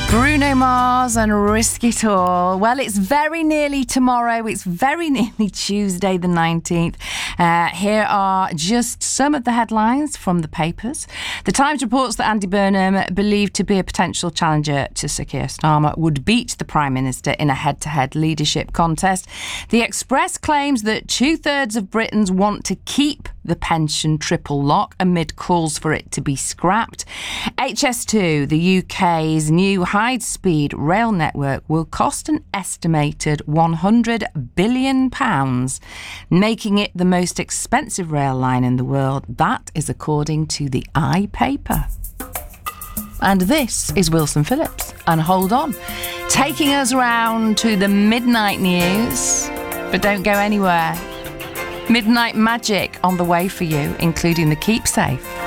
Bruno Mars and Risk It All. Well, it's very nearly tomorrow. It's very nearly Tuesday the 19th. Here are just some of the headlines from the papers. The Times reports that Andy Burnham, believed to be a potential challenger to Sir Keir Starmer, would beat the Prime Minister in a head-to-head leadership contest. The Express claims that 2/3 of Britons want to keep the pension triple lock amid calls for it to be scrapped. HS2, the UK's new high-speed rail network, will cost an estimated £100 billion, making it the most expensive rail line in the world. That is according to the iPaper. And this is Wilson Phillips. And hold on, taking us round to the midnight news. But don't go anywhere. Midnight magic on the way for you, including the Keep Safe